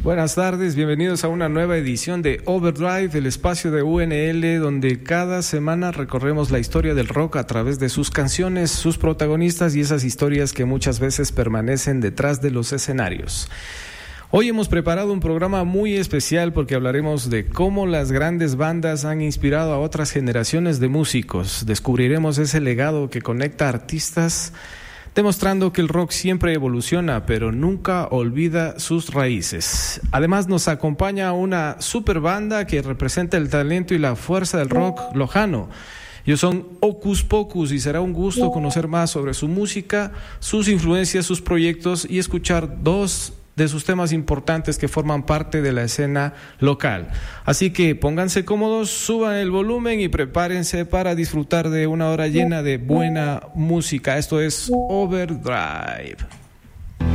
Buenas tardes, bienvenidos a una nueva edición de Overdrive, el espacio de UNL, donde cada semana recorremos la historia del rock a través de sus canciones, sus protagonistas y esas historias que muchas veces permanecen detrás de los escenarios. Hoy hemos preparado un programa muy especial porque hablaremos de cómo las grandes bandas han inspirado a otras generaciones de músicos. Descubriremos ese legado que conecta artistas, demostrando que el rock siempre evoluciona, pero nunca olvida sus raíces. Además, nos acompaña una super banda que representa el talento y la fuerza del rock lojano. Ellos son Hocus Pocus y será un gusto conocer más sobre su música, sus influencias, sus proyectos y escuchar dos de sus temas importantes que forman parte de la escena local. Así que pónganse cómodos, suban el volumen y prepárense para disfrutar de una hora llena de buena música. Esto es Overdrive.